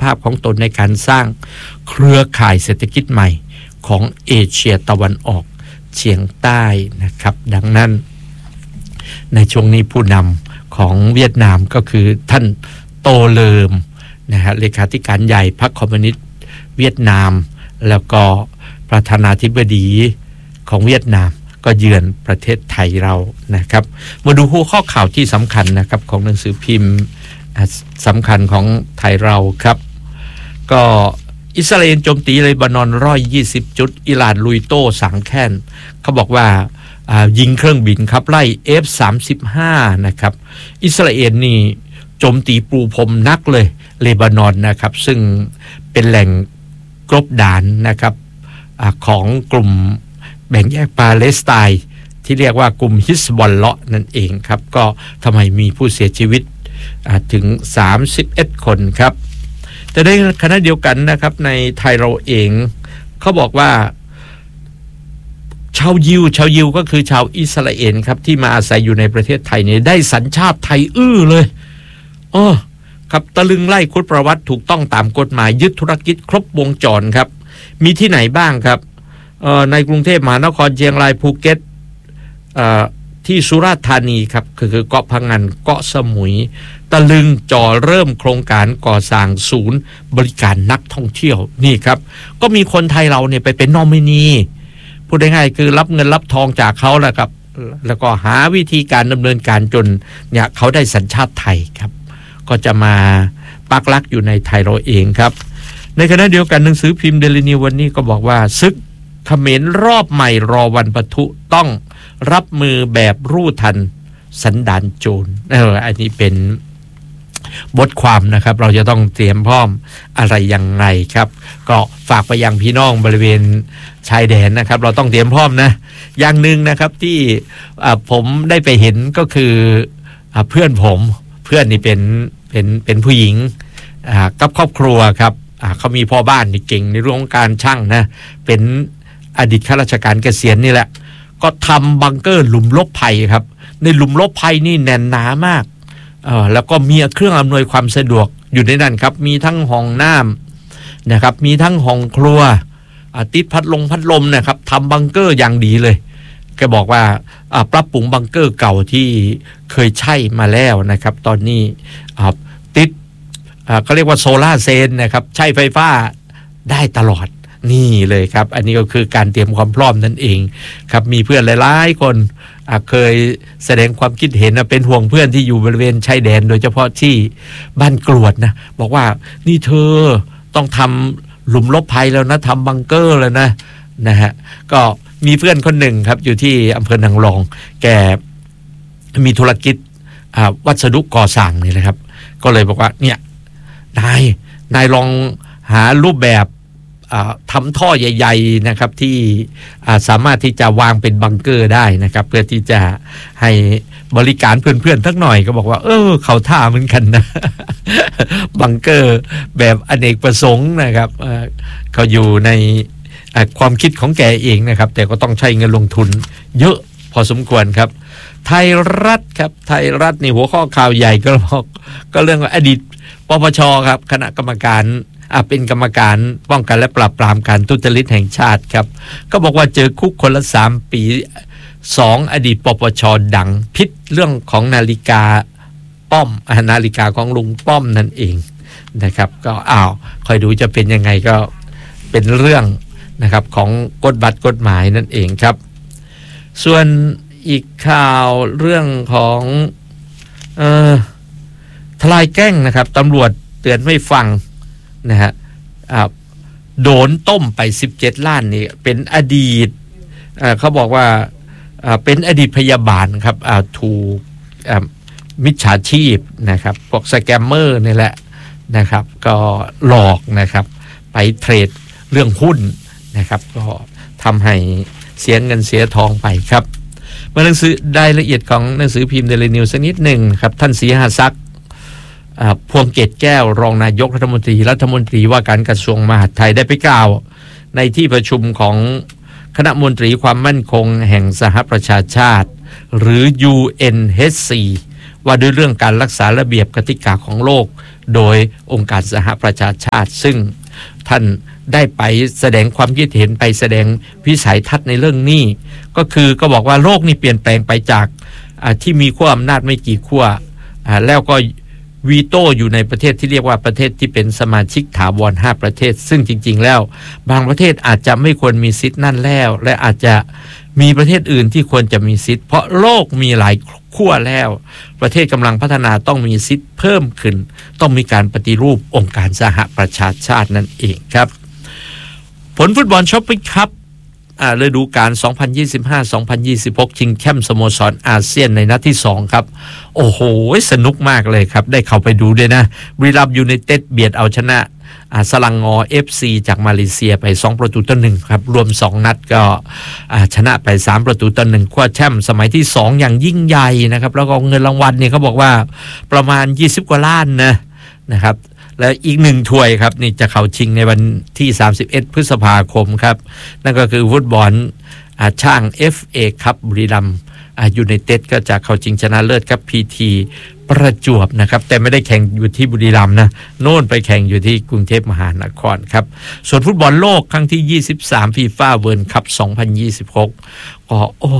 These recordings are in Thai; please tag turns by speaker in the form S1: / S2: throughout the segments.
S1: ภาพของตนในการสร้างเครือข่ายเศรษฐกิจใหม่ของเอเชียตะวันออกเฉียงใต้นะครับดังนั้นในช่วงนี้ผู้นำของเวียดนามก็คือท่านโตเลิมนะฮะเลขาธิการใหญ่พรรคคอมมิวนิสต์เวียดนามแล้วก็ประธานาธิบดีของเวียดนามก็เยือนประเทศไทยเรานะครับมาดูหัวข้อข่าวที่สำคัญนะครับของหนังสือพิมพ์สำคัญของไทยเราครับก็อิสราเอลโจมตีเลบานอน120จุดอิหร่านลุยโต้สังแค้นเขาบอกว่ายิงเครื่องบินขับไล่ F-35 นะครับอิสราเอลนี่โจมตีปูพรมนักเลยเลบานอนนะครับซึ่งเป็นแหล่งกลบดานนะครับของกลุ่มแบ่งแยกปาเลสไตน์ที่เรียกว่ากลุ่มฮิซบอลเลาะห์นั่นเองครับก็ทำไมมีผู้เสียชีวิตถึง31คนครับแต่ในขณะเดียวกันนะครับในไทยเราเองเขาบอกว่าชาวยิวก็คือชาวอิสราเอลครับที่มาอาศัยอยู่ในประเทศไทยเนี่ยได้สัญชาติไทยเลยครับตะลึงไล่คุดประวัติถูกต้องตามกฎหมายยึดธุรกิจครบวงจรครับมีที่ไหนบ้างครับในกรุงเทพมหานครเชียงรายภูเก็ตที่สุราษฎร์ธานีครับคือเกาะพังงานเกาะสมุยตะลึงจ่อเริ่มโครงการก่อสร้างศูนย์บริการนักท่องเที่ยวนี่ครับก็มีคนไทยเราเนี่ยไปเป็นนอมินีพูดง่ายๆคือรับเงินรับทองจากเขาแหละครับแล้วก็หาวิธีการดำเนินการจนเนี่ยเขาได้สัญชาติไทยครับก็จะมาปักหลักอยู่ในไทยเราเองครับในขณะเดียวกันหนังสือพิมพ์เดลินิววันนี้ก็บอกว่าศึกเขมรรอบใหม่รอวันปะทุต้องรับมือแบบรู้ทันสันดานโจรอันนี้เป็นบทความนะครับเราจะต้องเตรียมพร้อมอะไรยังไงครับก็ฝากไปยังพี่น้องบริเวณชายแดนนะครับเราต้องเตรียมพร้อมนะอย่างหนึ่งนะครับที่ผมได้ไปเห็นก็คือเพื่อนนี่เป็นผู้หญิงกับครอบครัวครับเขามีพ่อบ้านที่เก่งในเรื่องของการช่างนะเป็นอดีตข้าราชการเกษียณนี่แหละก็ทำบังเกอร์หลุมหลบภัยครับในหลุมหลบภัยนี่แน่นหนามากแล้วก็มีเครื่องอำนวยความสะดวกอยู่ในนั้นครับมีทั้งห้องน้ำนะครับมีทั้งห้องครัวติดพัดลมนะครับทำบังเกอร์อย่างดีเลยแกบอกว่าปรับปรุงบังเกอร์เก่าที่เคยใช้มาแล้วนะครับตอนนี้ติดเขาเรียกว่าโซล่าเซลล์นะครับใช้ไฟฟ้าได้ตลอดนี่เลยครับอันนี้ก็คือการเตรียมความพร้อมนั่นเองครับมีเพื่อนหลายๆคนเคยแสดงความคิดเห็นเป็นห่วงเพื่อนที่อยู่บริเวณชายแดนโดยเฉพาะที่บ้านกรวดนะบอกว่านี่เธอต้องทำหลุมหลบภัยแล้วนะทำบังเกอร์แล้วนะฮะก็มีเพื่อนคนหนึ่งครับอยู่ที่อำเภอนางรองแกมีธุรกิจวัสดุก่อสร้างนี่แหละครับก็เลยบอกว่าเนี่ยนายลองหารูปแบบทำท่อใหญ่ๆนะครับที่สามารถที่จะวางเป็นบังเกอร์ได้นะครับเพื่อที่จะให้บริการเพื่อนๆทั้งหน่อยก็บอกว่าเขาท่าเหมือนกันนะบังเกอร์แบบอเนกประสงค์นะครับเขาอยู่ในความคิดของแกเองนะครับแต่ก็ต้องใช้เงินลงทุนเยอะพอสมควรครับไทยรัฐครับไทยรัฐนี่หัวข้อข่าวใหญ่ก็เรื่องอดีตปปชครับคณะกรรมการเป็นกรรมการป้องกันและปราบปรามการทุจริตแห่งชาติครับก็บอกว่าเจอคุกคนละ3 ปี2อดีตปปชดังพิษเรื่องของนาฬิกาป้อมนาฬิกาของลุงป้อมนั่นเองนะครับก็คอยดูจะเป็นยังไงก็เป็นเรื่องนะครับของกฎหมายนั่นเองครับส่วนอีกข่าวเรื่องของทลายแกล้งนะครับตำรวจเตือนไม่ฟังนะฮะโดนต้มไป17 ล้านนี่เป็นอดีตเขาบอกว่าเป็นอดีตพยาบาลครับถูกมิจฉาชีพนะครับพวกสแกมเมอร์นี่แหละนะครับก็หลอกนะครับไปเทรดเรื่องหุ้นนะครับก็ทำให้เสียเงินเสียทองไปครับมาหนังสือรายละเอียดของหนังสือพิมพ์เดลินิวสักนิดหนึ่งครับท่านศรีหศักดิ์พวงเกตแก้วรองนายกรัฐมนตรีว่าการกระทรวงมหาดไทยได้ไปกล่าวในที่ประชุมของคณะมนตรีความมั่นคงแห่งสหประชาชาติหรือ UNHC ว่าด้วยเรื่องการรักษาระเบียบกติกาของโลกโดยองค์การสหประชาชาติซึ่งท่านได้ไปแสดงความคิดเห็นไปแสดงวิสัยทัศน์ในเรื่องนี้ก็บอกว่าโลกนี้เปลี่ยนแปลงไปจากที่มีขั้วอำนาจไม่กี่ขั้วแล้วก็วีโต้อยู่ในประเทศที่เรียกว่าประเทศที่เป็นสมาชิกถาวร5ประเทศซึ่งจริงๆแล้วบางประเทศอาจจะไม่ควรมีสิทธินั่นแล้วและอาจจะมีประเทศอื่นที่ควรจะมีสิทธิเพราะโลกมีหลายขั้วแล้วประเทศกำลังพัฒนาต้องมีสิทธิเพิ่มขึ้นต้องมีการปฏิรูปองค์การสหประชาชาตินั่นเองครับผลฟุตบอลช้อปปิ้งคัพฤดูกาล 2025-2026 ชิงแชมป์สโมสรอาเซียนในนัดที่2ครับโอ้โหสนุกมากเลยครับได้เข้าไปดูด้วยนะบุรีรัมย์ยูไนเต็ดเบียดเอาชนะสลังงอ FC จากมาเลเซียไป2-1ครับรวม2นัดก็ชนะไป3-1คว้าแชมป์สมัยที่2อย่างยิ่งใหญ่นะครับแล้วก็เงินรางวัลเนี่ยเขาบอกว่าประมาณ20กว่าล้านนะครับและอีก1ถ้วยครับนี่จะเข้าชิงในวันที่31พฤษภาคมครับนั่นก็คือฟุตบอลช่าง FA ครับบุรีรัมย์ยูไนเต็ดก็จะเข้าชิงชนะเลิศครับ PT ประจวบนะครับแต่ไม่ได้แข่งอยู่ที่บุรีรัมย์นะโน่นไปแข่งอยู่ที่กรุงเทพมหานครครับส่วนฟุตบอลโลกครั้งที่23 FIFA World Cup 2026ก็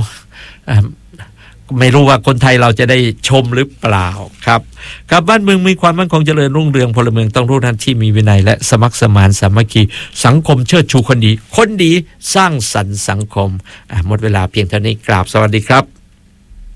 S1: ไม่รู้ว่าคนไทยเราจะได้ชมหรือเปล่าครับครับบ้านเมืองมีความมั่นคงเจริญรุ่งเรืองพลเมืองต้องรู้หน้าที่มีวินัยและสมัครสมานสามัคคีสังคมเชิดชูคนดีสร้างสรรค์สังคมหมดเวลาเพียงเท่านี้กราบสวัสดีครับ